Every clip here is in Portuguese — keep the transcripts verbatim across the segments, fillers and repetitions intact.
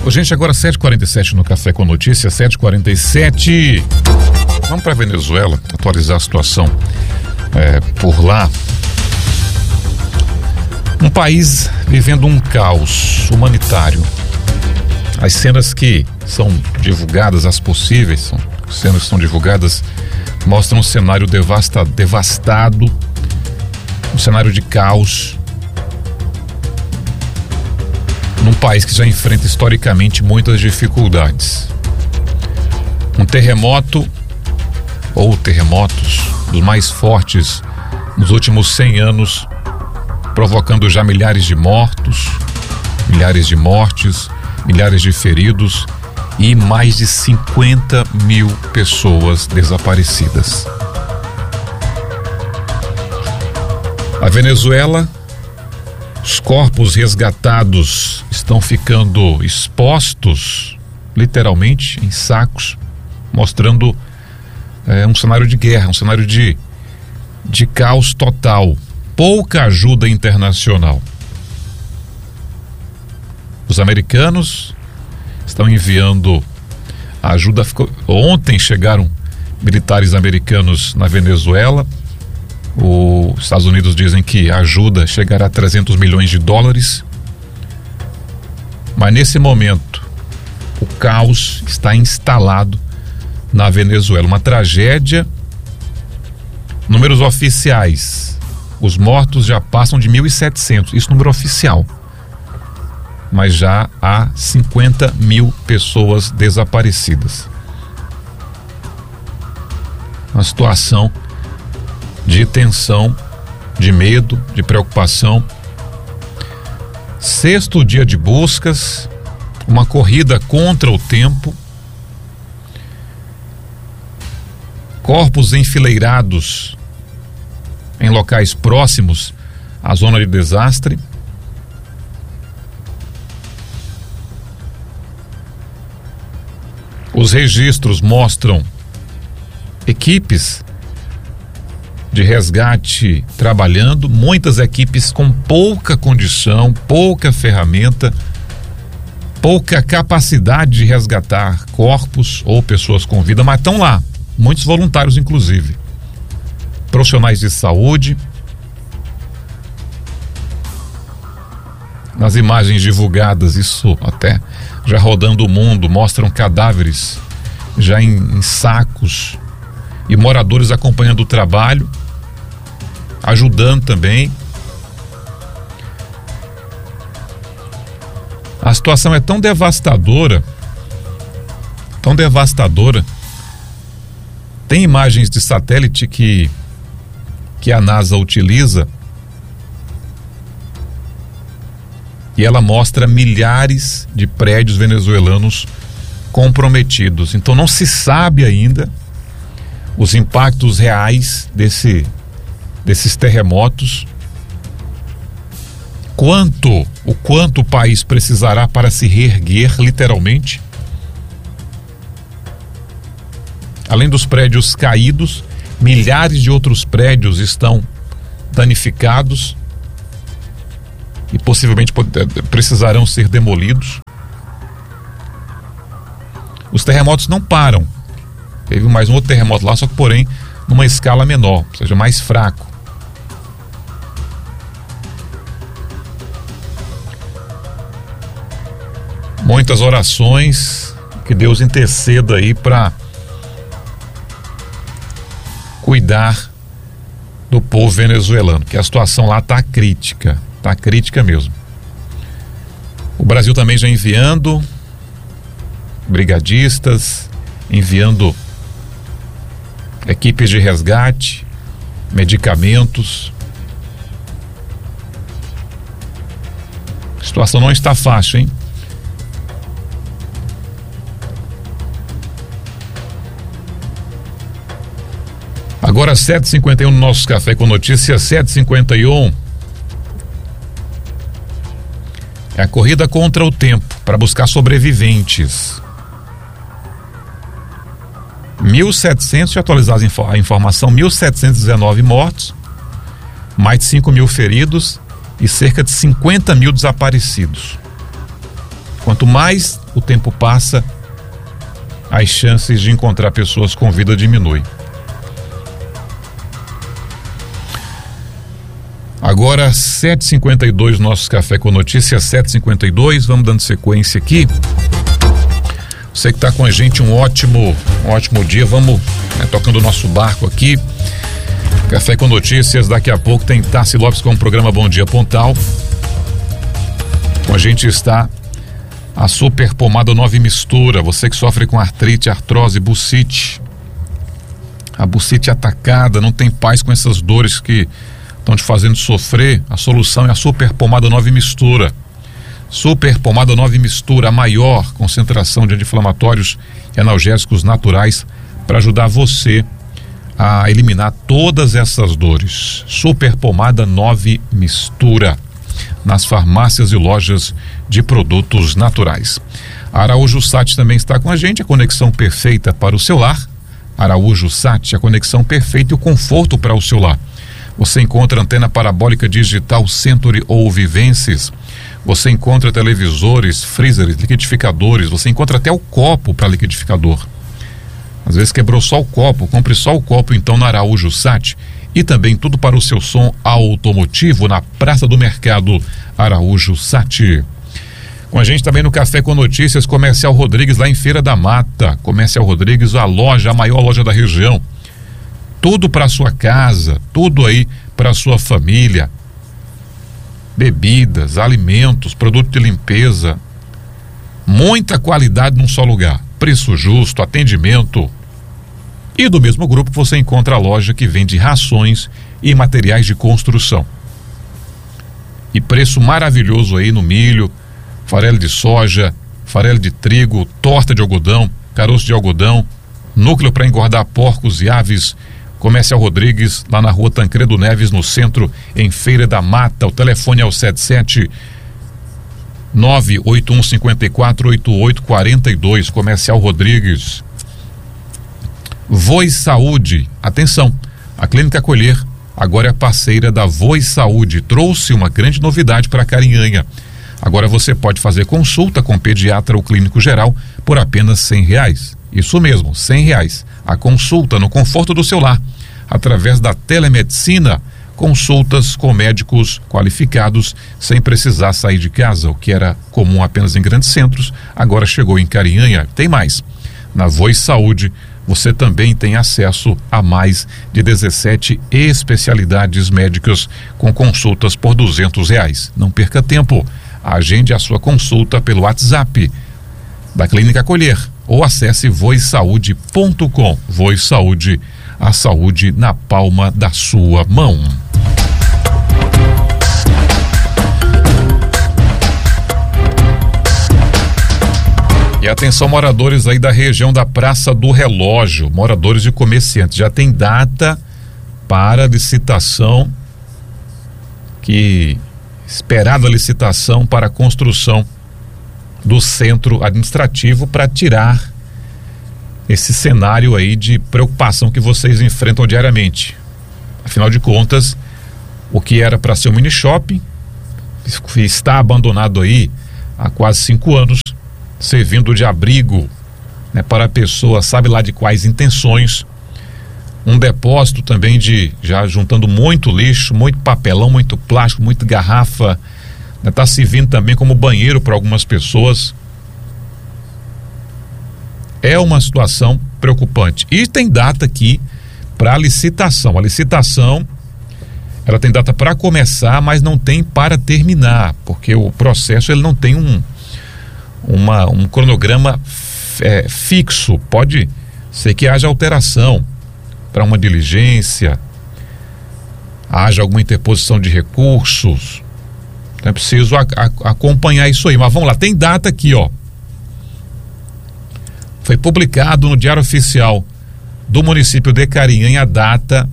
Ô, gente, agora sete e quarenta e sete no Café com Notícias, sete e quarenta e sete. Vamos para a Venezuela atualizar a situação é, por lá. Um país vivendo um caos humanitário. As cenas que são divulgadas, as possíveis são, cenas que são divulgadas, mostram um cenário devasta, devastado, um cenário de caos, num país que já enfrenta historicamente muitas dificuldades. Um terremoto, ou terremotos, dos mais fortes nos últimos cem anos, provocando já milhares de mortos, milhares de mortes, milhares de feridos e mais de cinquenta mil pessoas desaparecidas. A Venezuela, os corpos resgatados estão ficando expostos, literalmente, em sacos, mostrando é, um cenário de guerra, um cenário de, de caos total. Pouca ajuda internacional. Os americanos estão enviando ajuda. Ontem chegaram militares americanos na Venezuela. Os Estados Unidos dizem que a ajuda chegará a trezentos milhões de dólares. Mas nesse momento, o caos está instalado na Venezuela. Uma tragédia. Números oficiais. Os mortos já passam de mil e setecentos. Isso número oficial. Mas já há cinquenta mil pessoas desaparecidas. Uma situação de tensão, de medo, de preocupação. Sexto dia de buscas, uma corrida contra o tempo. Corpos enfileirados em locais próximos à zona de desastre. Os registros mostram equipes de resgate trabalhando, muitas equipes com pouca condição, pouca ferramenta, pouca capacidade de resgatar corpos ou pessoas com vida, mas estão lá, muitos voluntários inclusive, profissionais de saúde. Nas imagens divulgadas, isso até já rodando o mundo, mostram cadáveres já em, em sacos e moradores acompanhando o trabalho, ajudando também. A situação é tão devastadora, tão devastadora. Tem imagens de satélite que, que a NASA utiliza e ela mostra milhares de prédios venezuelanos comprometidos. Então não se sabe ainda os impactos reais desse, desses terremotos, quanto, o quanto o país precisará para se reerguer, literalmente. Além dos prédios caídos, milhares de outros prédios estão danificados e possivelmente precisarão ser demolidos. Os terremotos não param. Teve mais um outro terremoto lá, só que porém numa escala menor, ou seja, mais fraco. Muitas orações, que Deus interceda aí para cuidar do povo venezuelano, que a situação lá está crítica, está crítica mesmo. O Brasil também já enviando brigadistas, enviando equipes de resgate, medicamentos. A situação não está fácil, hein? Agora sete e cinquenta e um no nosso Café com Notícias, sete e cinquenta e um. É a corrida contra o tempo para buscar sobreviventes. mil e setecentos, atualizados a informação, mil setecentos e dezenove mortos, mais de cinco mil feridos e cerca de cinquenta mil desaparecidos. Enquanto Quanto mais o tempo passa, as chances de encontrar pessoas com vida diminuem. Agora, sete e cinquenta e dois, nosso Café com Notícias, sete e cinquenta e dois, vamos dando sequência aqui. Você que está com a gente, um ótimo, um ótimo dia, vamos né, tocando o nosso barco aqui. Café com Notícias, daqui a pouco tem Tassi Lopes com o programa Bom Dia Pontal. Com a gente está a Super Pomada nove Mistura, você que sofre com artrite, artrose, bucite, a bucite atacada, não tem paz com essas dores que estão te fazendo sofrer, a solução é a Super Pomada nove Mistura. Super Pomada nove Mistura, a maior concentração de anti-inflamatórios e analgésicos naturais para ajudar você a eliminar todas essas dores. Super Pomada nove Mistura, nas farmácias e lojas de produtos naturais. A Araújo Sat também está com a gente, a conexão perfeita para o seu lar. Araújo Sat, a conexão perfeita e o conforto para o seu lar. Você encontra antena parabólica digital Century ou Vivences. Você encontra televisores, freezers, liquidificadores. Você encontra até o copo para liquidificador. Às vezes quebrou só o copo, compre só o copo então na Araújo Sat. E também tudo para o seu som automotivo na Praça do Mercado Araújo Sat. Com a gente também no Café com Notícias, Comercial Rodrigues, lá em Feira da Mata. Comercial Rodrigues, a loja, a maior loja da região. Tudo para sua casa, tudo aí para sua família. Bebidas, alimentos, produto de limpeza. Muita qualidade num só lugar. Preço justo, atendimento. E do mesmo grupo você encontra a loja que vende rações e materiais de construção. E preço maravilhoso aí no milho, farelo de soja, farelo de trigo, torta de algodão, caroço de algodão, núcleo para engordar porcos e aves. Comercial Rodrigues, lá na rua Tancredo Neves, no centro, em Feira da Mata. O telefone é o sete sete nove oito um cinco quatro oito oito quatro dois. Comercial Rodrigues. Voz Saúde, atenção, a Clínica Colher agora é parceira da Voz Saúde, trouxe uma grande novidade para Carinhanha. Agora você pode fazer consulta com pediatra ou clínico geral por apenas cem reais. Isso mesmo, cem reais. A consulta no conforto do seu lar, através da telemedicina, consultas com médicos qualificados sem precisar sair de casa, o que era comum apenas em grandes centros, agora chegou em Carinhanha. Tem mais, na Voz Saúde você também tem acesso a mais de dezessete especialidades médicas com consultas por duzentos reais. Não perca tempo, agende a sua consulta pelo WhatsApp da Clínica Colher ou acesse voz saúde ponto com. Voz Saúde, a saúde na palma da sua mão. E atenção, moradores aí da região da Praça do Relógio, moradores e comerciantes, já tem data para licitação, que esperada licitação para a construção do centro administrativo para tirar esse cenário aí de preocupação que vocês enfrentam diariamente. Afinal de contas, o que era para ser um mini shopping está abandonado aí há quase cinco anos, servindo de abrigo, né, para a pessoa, sabe lá de quais intenções. Um depósito também de, já juntando muito lixo, muito papelão, muito plástico, muita garrafa, está servindo também como banheiro para algumas pessoas. É uma situação preocupante. E tem data aqui para a licitação. A licitação, ela tem data para começar, mas não tem para terminar, porque o processo ele não tem um, uma, um cronograma é, fixo. Pode ser que haja alteração para uma diligência, haja alguma interposição de recursos. Então é preciso a, a, acompanhar isso aí. Mas vamos lá, tem data aqui, ó. Foi publicado no Diário Oficial do município de Carinhanha a data,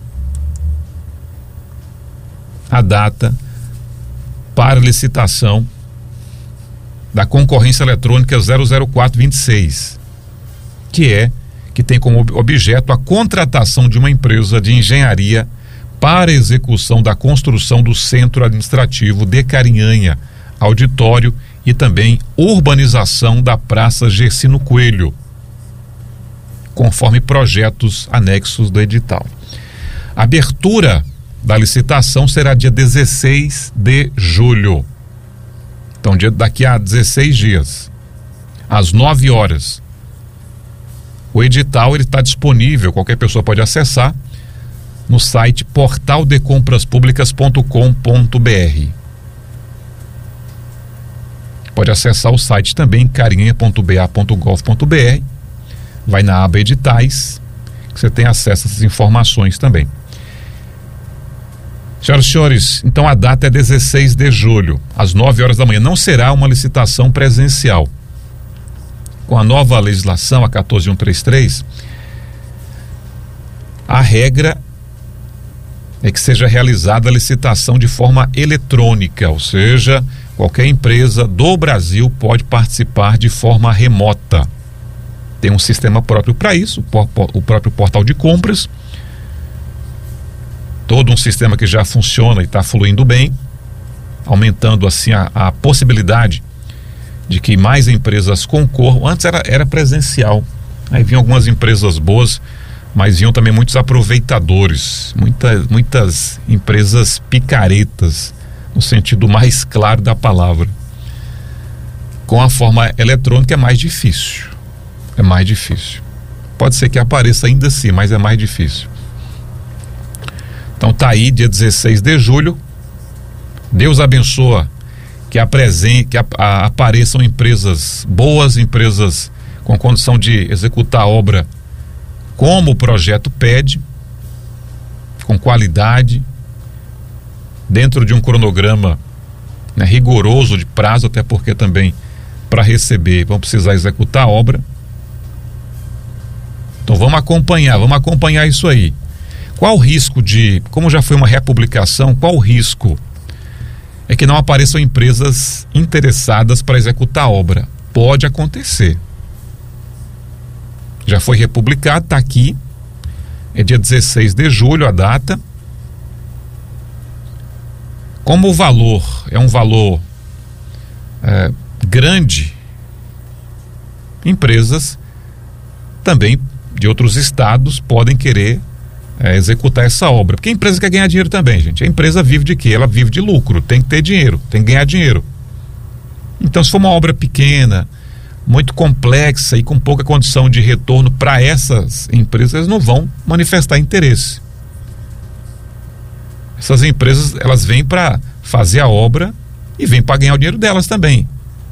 a data para licitação da concorrência eletrônica zero zero quatro vinte e seis, que é, que tem como objeto a contratação de uma empresa de engenharia para execução da construção do Centro Administrativo de Carinhanha, auditório e também urbanização da Praça Gercino Coelho, conforme projetos anexos do edital. A abertura da licitação será dia dezesseis de julho. Então, dia, daqui a dezesseis dias, às nove horas. O edital está disponível, qualquer pessoa pode acessar no site portal de compras públicas ponto com ponto br. Pode acessar o site também, carinha ponto b a ponto gov ponto br. Vai na aba editais, que você tem acesso a essas informações também. Senhoras e senhores, então a data é dezesseis de julho, às nove horas da manhã. Não será uma licitação presencial. Com a nova legislação, a quatorze mil cento e trinta e três, a regra é que seja realizada a licitação de forma eletrônica, ou seja, qualquer empresa do Brasil pode participar de forma remota. Tem um sistema próprio para isso, o próprio portal de compras, todo um sistema que já funciona e está fluindo bem, aumentando assim a, a possibilidade de que mais empresas concorram. Antes era, era presencial, aí vinham algumas empresas boas, mas vinham também muitos aproveitadores, muitas, muitas empresas picaretas, no sentido mais claro da palavra. Com a forma eletrônica é mais difícil, é mais difícil. Pode ser que apareça ainda assim, mas é mais difícil. Então tá aí, dia dezesseis de julho. Deus abençoa que, apresen- que a- a- apareçam empresas boas, empresas com condição de executar a obra como o projeto pede, com qualidade, dentro de um cronograma, né, rigoroso de prazo, até porque também para receber vão precisar executar a obra. Então vamos acompanhar, vamos acompanhar isso aí. Qual o risco de, como já foi uma republicação, qual o risco? É que não apareçam empresas interessadas para executar a obra. Pode acontecer. Já foi republicado, está aqui, é dia dezesseis de julho a data. Como o valor é um valor é, grande, empresas também de outros estados podem querer é, executar essa obra, porque a empresa quer ganhar dinheiro também, gente. A empresa vive de quê? Ela vive de lucro, tem que ter dinheiro, tem que ganhar dinheiro. Então, se for uma obra pequena, muito complexa e com pouca condição de retorno para essas empresas, elas não vão manifestar interesse. Essas empresas, elas vêm para fazer a obra e vêm para ganhar o dinheiro delas também.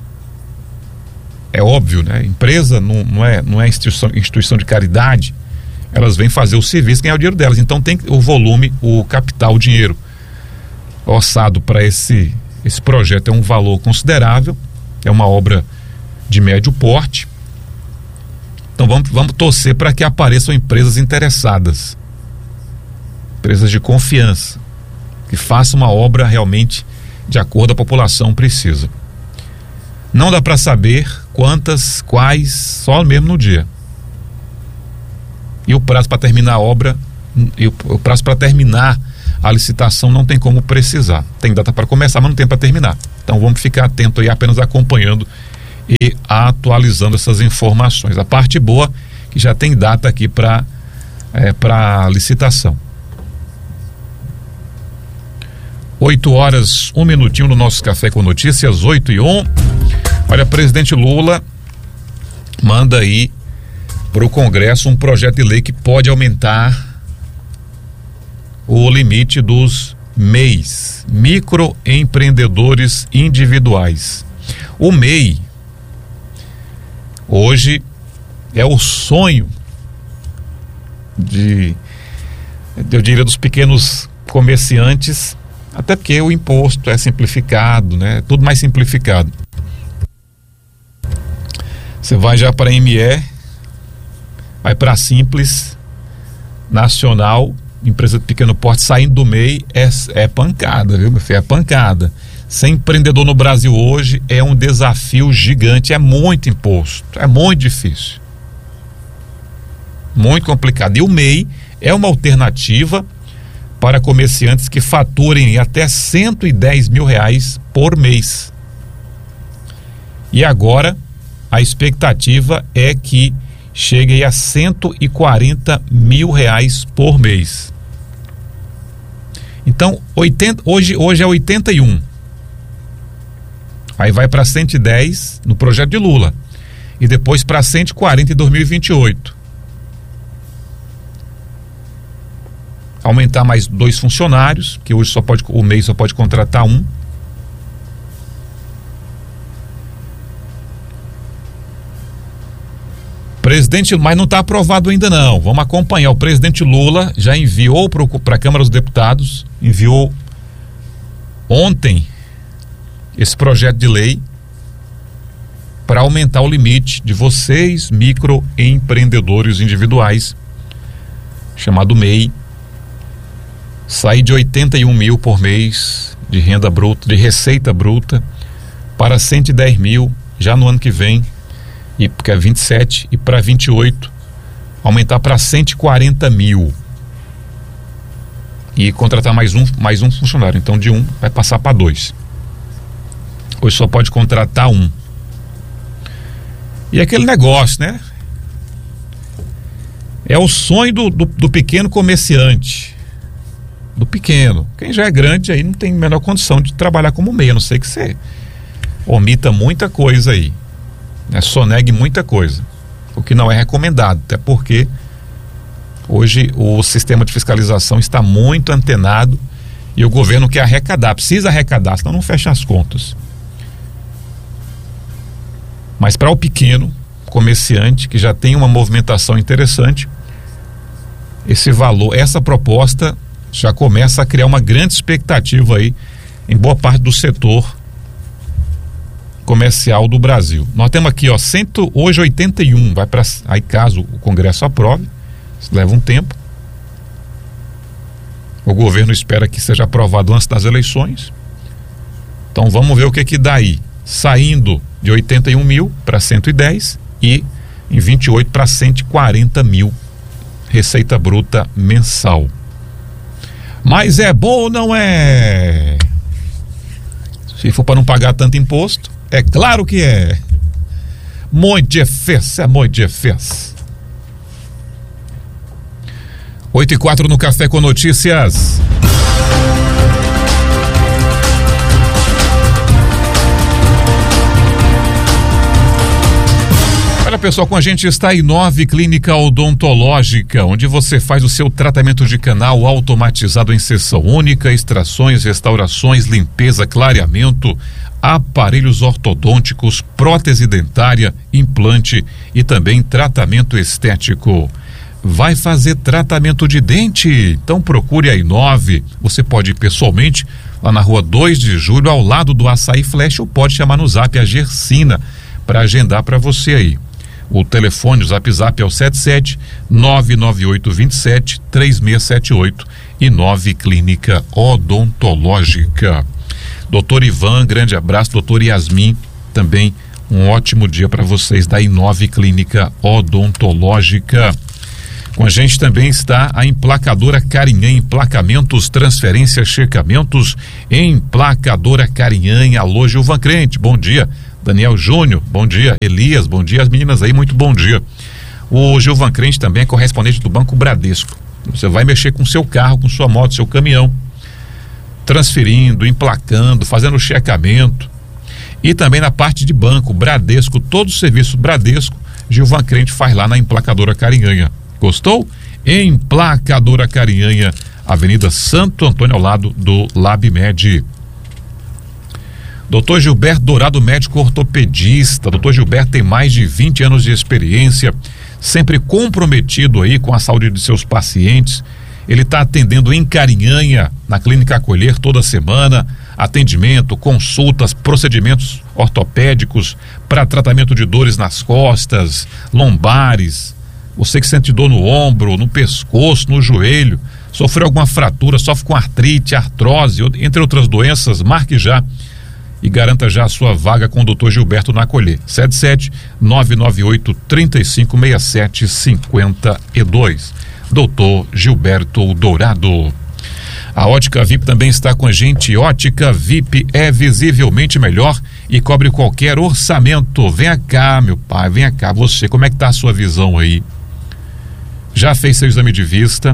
É óbvio, né? Empresa não, não é, não é instituição, instituição de caridade. Elas vêm fazer o serviço e ganhar o dinheiro delas. Então tem o volume, o capital, o dinheiro orçado para esse, esse projeto é um valor considerável. É uma obra de médio porte. Então vamos, vamos torcer para que apareçam empresas interessadas, empresas de confiança, que façam uma obra realmente de acordo com a população precisa. Não dá para saber quantas, quais, só mesmo no dia. E o prazo para terminar a obra, e o, o prazo para terminar a licitação não tem como precisar. Tem data para começar, mas não tem para terminar. Então vamos ficar atento aí, apenas acompanhando e atualizando essas informações. A parte boa que já tem data aqui para é, para licitação. oito horas, um minutinho no nosso Café com Notícias, oito e um. Olha, presidente Lula manda aí para o Congresso um projeto de lei que pode aumentar o limite dos M E Is, microempreendedores individuais. O M E I hoje é o sonho de, eu diria, dos pequenos comerciantes, até porque o imposto é simplificado, né? Tudo mais simplificado. Você vai já para M E, vai para Simples, Nacional, empresa de pequeno porte, saindo do M E I é, é pancada, viu, meu filho? É pancada. Ser empreendedor no Brasil hoje é um desafio gigante, é muito imposto, é muito difícil, muito complicado. E o M E I é uma alternativa para comerciantes que faturem até cento e dez mil reais por mês. E agora a expectativa é que chegue a cento e quarenta mil reais por mês. Então, oitenta, hoje, hoje é oitenta e um. Aí vai para cento e dez no projeto de Lula. E depois para cento e quarenta em dois mil e vinte e oito. Aumentar mais dois funcionários, que hoje só pode, o mês só pode contratar um. Presidente, mas não está aprovado ainda não. Vamos acompanhar. O presidente Lula já enviou para a Câmara dos Deputados, enviou ontem esse projeto de lei para aumentar o limite de vocês, microempreendedores individuais, chamado M E I, sair de oitenta e um mil por mês de renda bruta, de receita bruta, para cento e dez mil já no ano que vem, e porque é vinte e sete, e para vinte e oito aumentar para cento e quarenta mil e contratar mais um, mais um funcionário. Então de um vai passar para dois. Hoje só pode contratar um. E aquele negócio, né? É o sonho do, do, do pequeno comerciante. Do pequeno. Quem já é grande aí não tem a menor condição de trabalhar como meia, a não ser que você omita muita coisa aí, né? Sonegue muita coisa, o que não é recomendado, até porque hoje o sistema de fiscalização está muito antenado e o governo quer arrecadar, precisa arrecadar, senão não fecha as contas. Mas para o pequeno comerciante, que já tem uma movimentação interessante, esse valor, essa proposta já começa a criar uma grande expectativa aí em boa parte do setor comercial do Brasil. Nós temos aqui, ó, cento, hoje oitenta e um, vai para, aí caso o Congresso aprove, isso leva um tempo. O governo espera que seja aprovado antes das eleições. Então vamos ver o que que dá aí. Saindo de oitenta e um mil para cento e dez e em vinte e oito para cento e quarenta mil receita bruta mensal. Mas é bom ou não é? Se for para não pagar tanto imposto, é claro que é. Muito difícil, é muito difícil. oito e quatro no Café com Notícias. Olha, pessoal, com a gente está a Inove Clínica Odontológica, onde você faz o seu tratamento de canal automatizado em sessão única, extrações, restaurações, limpeza, clareamento, aparelhos ortodônticos, prótese dentária, implante e também tratamento estético. Vai fazer tratamento de dente? Então procure a Inove. Você pode ir pessoalmente lá na rua dois de julho, ao lado do Açaí Flash, ou pode chamar no Zap a Gersina para agendar para você aí. O telefone, o Zap Zap é o sete sete nove nove oito dois sete três seis sete oito. Inove Clínica Odontológica. Doutor Ivan, grande abraço. Doutor Yasmin, também um ótimo dia para vocês da Inove Clínica Odontológica. Com a gente também está a Emplacadora Carinhã, emplacamentos, transferências, checamentos. Emplacadora Carinhã. Alô, Gilvan Crente, bom dia. Daniel Júnior, bom dia. Elias, bom dia. As meninas aí, muito bom dia. O Gilvan Crente também é correspondente do Banco Bradesco. Você vai mexer com seu carro, com sua moto, seu caminhão, transferindo, emplacando, fazendo checamento. E também na parte de banco, Bradesco, todo o serviço Bradesco, Gilvan Crente faz lá na Emplacadora Carinhã. Gostou? Emplacadora Carinhã, Avenida Santo Antônio, ao lado do LabMed. doutor Gilberto Dourado, médico ortopedista. doutor Gilberto tem mais de vinte anos de experiência, sempre comprometido aí com a saúde de seus pacientes. Ele está atendendo em Carinhanha, na Clínica Acolher, toda semana. Atendimento, consultas, procedimentos ortopédicos para tratamento de dores nas costas, lombares. Você que sente dor no ombro, no pescoço, no joelho, sofreu alguma fratura, sofre com artrite, artrose, entre outras doenças, marque já e garanta já a sua vaga com o doutor Gilberto na Acolher. sete sete nove nove oito três cinco seis sete cinco dois. doutor Gilberto Dourado. A Ótica V I P também está com a gente. Ótica V I P é visivelmente melhor e cobre qualquer orçamento. Venha cá, meu pai, venha cá. Você, como é que tá a sua visão aí? Já fez seu exame de vista?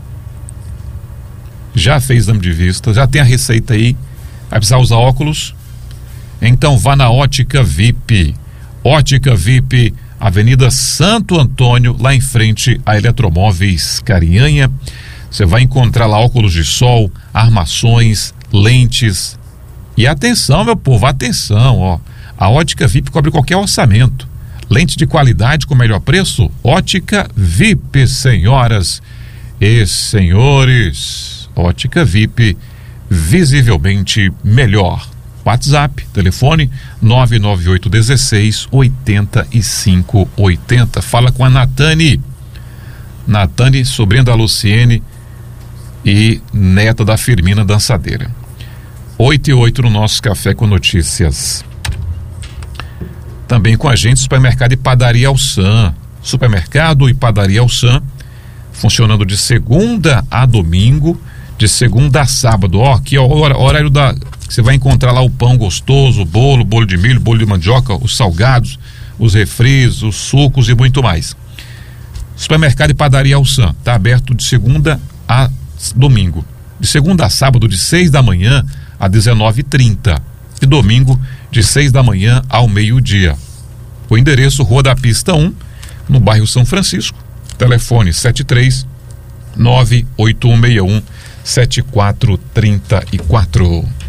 Já fez exame de vista? Já tem a receita aí? Vai precisar usar óculos? Então vá na Ótica V I P. Ótica V I P, Avenida Santo Antônio, lá em frente a Eletromóveis Carinhanha. Você vai encontrar lá óculos de sol, armações, lentes. E atenção, meu povo, atenção, ó. A Ótica V I P cobre qualquer orçamento. Lente de qualidade com melhor preço? Ótica V I P, senhoras e senhores. Ótica V I P, visivelmente melhor. WhatsApp, telefone nove nove oito um seis oito cinco oito zero. Fala com a Natane. Natane, sobrinha da Luciene e neta da Firmina Dançadeira. oito e oito no nosso Café com Notícias. Também com a gente, Supermercado e Padaria Alçan. Supermercado e Padaria Alçan, funcionando de segunda a domingo, de segunda a sábado. Ó, aqui ó, o horário da... Você vai encontrar lá o pão gostoso, o bolo, bolo de milho, bolo de mandioca, os salgados, os refris, os sucos e muito mais. Supermercado e Padaria Alçan, está aberto de segunda a domingo. De segunda a sábado, de seis da manhã a dezenove e trinta. E domingo, de seis da manhã ao meio-dia. O endereço, Rua da Pista um, no bairro São Francisco. Telefone sete três nove oito um seis um sete quatro três quatro.